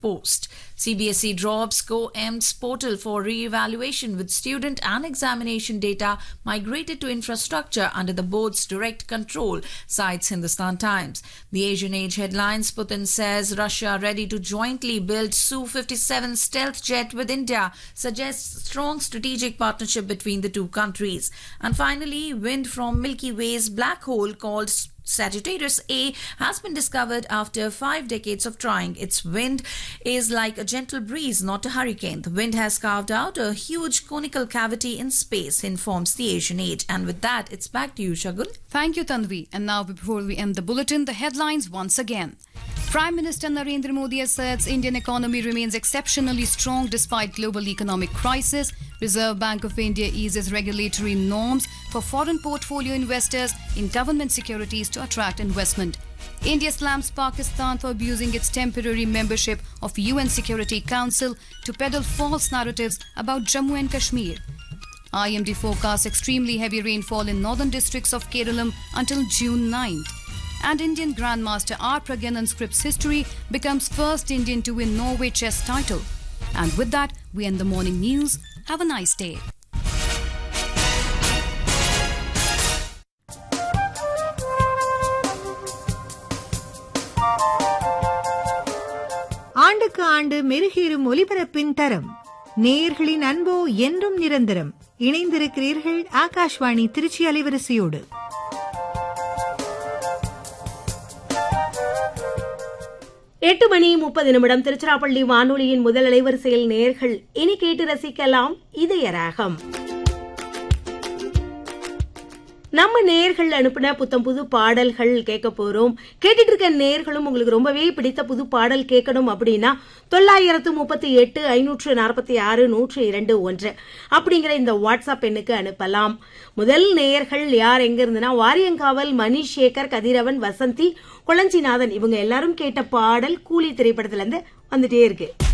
post. CBSE drops COEMS portal for re-evaluation with student and examination data migrated to infrastructure under the board's direct control, cites Hindustan Times. The Asian Age headlines, Putin says Russia ready to jointly build Su-57 stealth jet with India, suggests strong strategic partnership between the two countries. And finally, wind from Milky Way's black hole called Sagittarius A has been discovered after 5 decades of trying. Its wind is like a gentle breeze, not a hurricane. The wind has carved out a huge conical cavity in space, informs the Asian Age. And with that, it's back to you, Shagun. Thank you, Tanvi. And now, before we end the bulletin, the headlines once again. Prime Minister Narendra Modi asserts Indian economy remains exceptionally strong despite global economic crisis. Reserve Bank of India eases regulatory norms for foreign portfolio investors in government securities to attract investment. India slams Pakistan for abusing its temporary membership of UN Security Council to peddle false narratives about Jammu and Kashmir. IMD forecasts extremely heavy rainfall in northern districts of Kerala until June 9th. And Indian Grandmaster R. Pragyanan scripts history, becomes first Indian to win Norway chess title. And with that, we end the morning news. Have a nice day. ஆண்டுக்கு ஆண்டு மெருகேறும் ஒலிபரப்பின் தரம், நேயர்களின் அன்போ என்றும் நிரந்தரம். இணைந்திருக்கிறீர்கள் ஆகாஷ்வாணி திருச்சி அலைவரிசையோடு. 8:30 திருச்சிராப்பள்ளி வானொலியின் முதல் அலைவரிசையில் நேயர்கள் இனி கேட்டு ரசிக்கலாம் இதய ராகம். நம்ம நேயர்கள் அனுப்பின புத்தம் புது பாடல்கள் கேட்க போறோம். கேட்டுட்டு இருக்க நேயர்களும் உங்களுக்கு ரொம்பவே பிடித்த புது பாடல் கேட்கணும் அப்படின்னா 938 546 102 அப்படிங்கிற இந்த வாட்ஸ்அப் எண்ணுக்கு அனுப்பலாம். முதல் நேயர்கள் யார் எங்க இருந்துன்னா வாரியங்காவல் மணிஷ் சேகர், கதிரவன், வசந்தி, கொளஞ்சிநாதன் இவங்க எல்லாரும் கேட்ட பாடல் கூலி திரைப்படத்துல இருந்து வந்துட்டே இருக்கு.